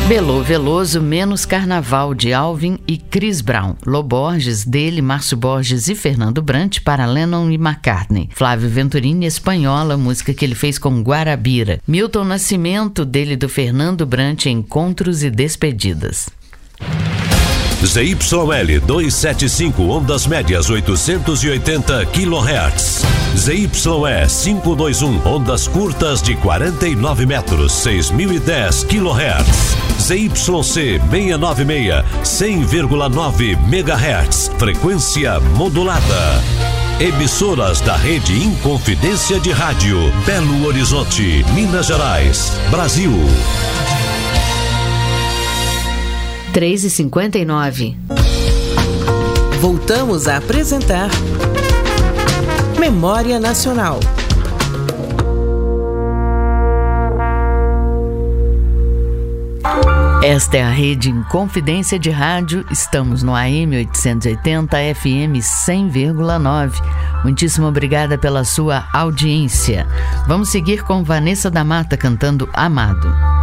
Belô Veloso, Menos Carnaval, de Alvin e Chris Brown. Lô Borges, dele, Márcio Borges e Fernando Brant, para Lennon e McCartney. Flávio Venturini, Espanhola, música que ele fez com Guarabira. Milton Nascimento, dele, do Fernando Brant, Encontros e Despedidas. ZYL 275, ondas médias 880 kHz. ZYE 521, ondas curtas de 49 metros, 6010 kHz. ZYC 696, 100,9 MHz, frequência modulada. Emissoras da rede Inconfidência de Rádio, Belo Horizonte, Minas Gerais, Brasil. 3h59. Voltamos a apresentar Memória Nacional. Esta é a rede Inconfidência de Rádio. Estamos no AM 880, FM 100,9. Muitíssimo obrigada pela sua audiência. Vamos seguir com Vanessa da Mata cantando Amado.